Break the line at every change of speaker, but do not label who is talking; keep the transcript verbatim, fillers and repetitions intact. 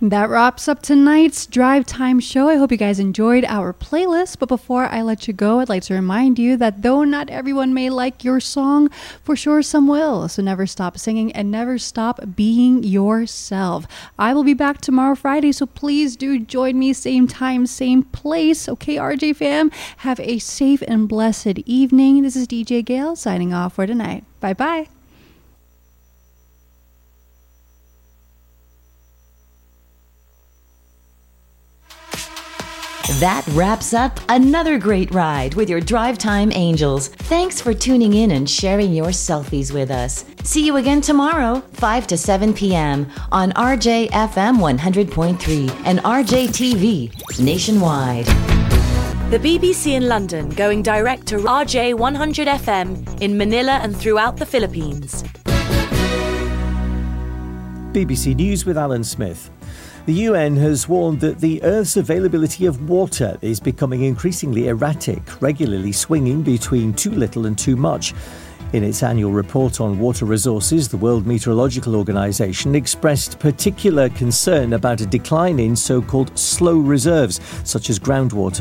That wraps up tonight's Drive Time show. I hope you guys enjoyed our playlist. But before I let you go, I'd like to remind you that though not everyone may like your song, for sure some will. So never stop singing and never stop being yourself. I will be back tomorrow, Friday, so please do join me. Same time, same place. Okay, R J fam, have a safe and blessed evening. This is D J Gail signing off for tonight. Bye-bye.
That wraps up another great ride with your Drive Time Angels. Thanks for tuning in and sharing your selfies with us. See you again tomorrow, five to seven p.m. on R J F M one hundred point three and R J T V nationwide.
The B B C in London going direct to R J one hundred F M in Manila and throughout the Philippines.
B B C News with Alan Smith. The U N has warned that the Earth's availability of water is becoming increasingly erratic, regularly swinging between too little and too much. In its annual report on water resources, the World Meteorological Organization expressed particular concern about a decline in so-called slow reserves, such as groundwater.